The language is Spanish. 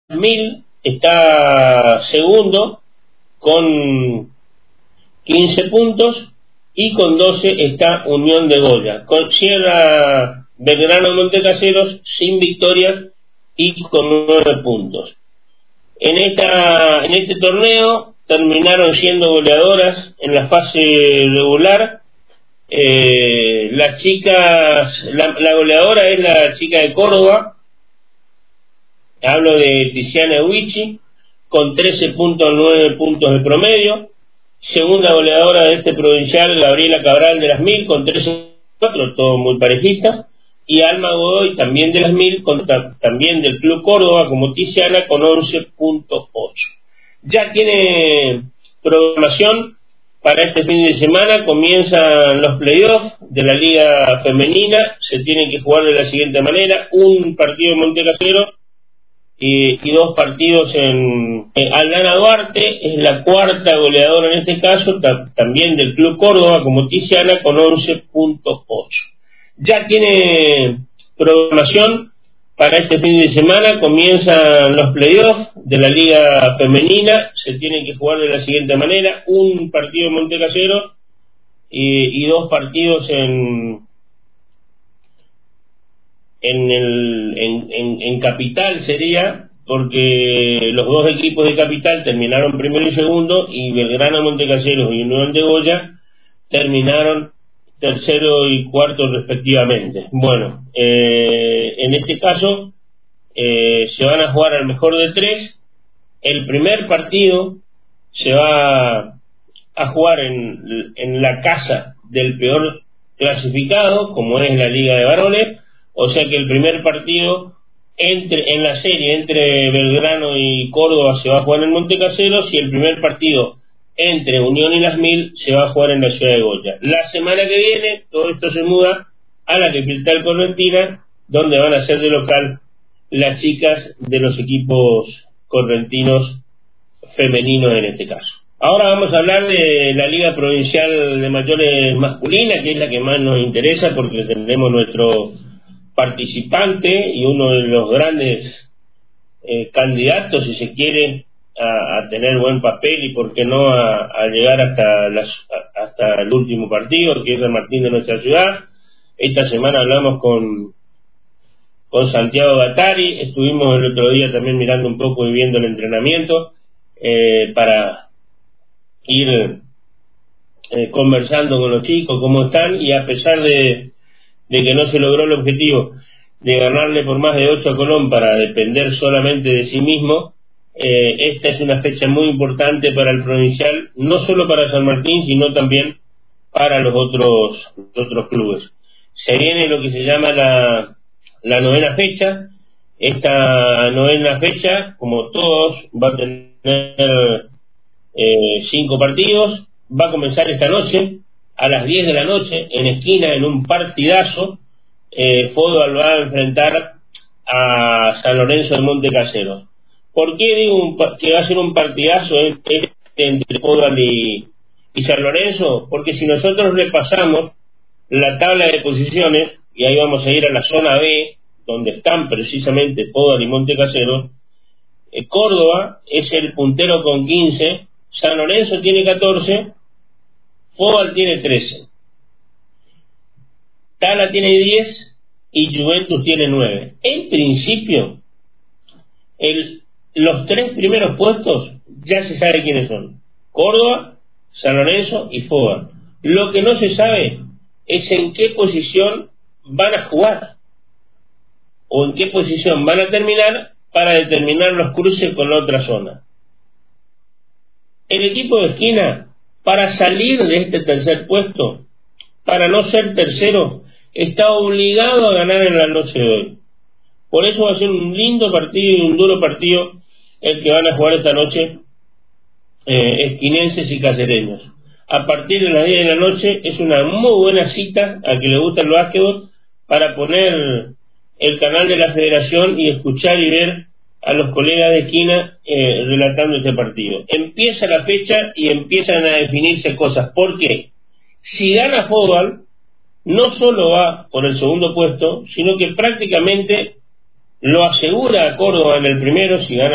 1000 está segundo con 15 puntos y con 12 está Unión de Goya. Cierra Belgrano Montecaseros sin victorias y con 9 puntos. En este torneo terminaron siendo goleadoras en la fase regular. Las chicas, la goleadora es la chica de Córdoba, hablo de Tiziana Huichi, con 13.9 puntos de promedio. Segunda goleadora de este provincial, Gabriela Cabral de las 1000, con 13.4, todo muy parejita. Y Alma Godoy, también de las 1000, también del Club Córdoba, como Tiziana, con 11.8. Ya tiene programación para este fin de semana. Comienzan los playoffs de la Liga Femenina. Se tienen que jugar de la siguiente manera: un partido en Montecaseros y 2 partidos en Aldana Duarte. Es la cuarta goleadora en este caso, también del Club Córdoba, como Tiziana, con 11.8. Ya tiene programación para este fin de semana. Comienzan los playoffs de la Liga Femenina. Se tienen que jugar de la siguiente manera: un partido en Montecaseros y 2 partidos en Capital, sería, porque los 2 equipos de Capital terminaron primero y segundo, y Belgrano Montecaseros y Unión de Goya terminaron tercero y cuarto respectivamente. Bueno, en este caso se van a jugar al mejor de 3. El primer partido se va a jugar en la casa del peor clasificado, como es la Liga de Varones. O sea que el primer partido en la serie entre Belgrano y Córdoba se va a jugar en Montecaseros, y el primer partido entre Unión y las 1000 se va a jugar en la ciudad de Goya. La semana que viene todo esto se muda a la capital correntina, donde van a ser de local las chicas de los equipos correntinos femeninos en este caso. Ahora vamos a hablar de la Liga Provincial de Mayores masculina, que es la que más nos interesa porque tenemos nuestro participante y uno de los grandes candidatos, si se quiere, a tener buen papel y por qué no a llegar hasta el último partido, que es San Martín de nuestra ciudad. Esta semana hablamos con Santiago Gattari, estuvimos el otro día también mirando un poco y viendo el entrenamiento para ir conversando con los chicos cómo están, y a pesar de que no se logró el objetivo de ganarle por más de 8 a Colón para depender solamente de sí mismo, esta es una fecha muy importante para el provincial, no solo para San Martín, sino también para los otros clubes. Se viene lo que se llama la novena fecha. Esta novena fecha, como todos, va a tener 5 partidos. Va a comenzar esta noche a las 10 de la noche en Esquina, en un partidazo. Fódal va a enfrentar a San Lorenzo de Montecaseros. ¿Por qué digo que va a ser un partidazo entre Fódal y San Lorenzo? Porque si nosotros repasamos la tabla de posiciones, y ahí vamos a ir a la zona B, donde están precisamente Fódal y Montecaseros, Córdoba es el puntero con 15, San Lorenzo tiene 14, Fódal tiene 13, Tala tiene 10 y Juventus tiene 9. En principio, los 3 primeros puestos ya se sabe quiénes son: Córdoba, San Lorenzo y Fódal. Lo que no se sabe es en qué posición van a jugar o en qué posición van a terminar, para determinar los cruces con la otra zona. El equipo de Esquina, para salir de este tercer puesto, para no ser tercero, está obligado a ganar en la noche de hoy. Por eso va a ser un lindo partido y un duro partido el que van a jugar esta noche esquinenses y casereños. A partir de las 10 de la noche es una muy buena cita al que le gusta el básquetbol, para poner el canal de la federación y escuchar y ver a los colegas de Esquina relatando este partido. Empieza la fecha y empiezan a definirse cosas. ¿Por qué? Si gana Fódal, no solo va por el segundo puesto, sino que prácticamente lo asegura a Córdoba en el primero si gana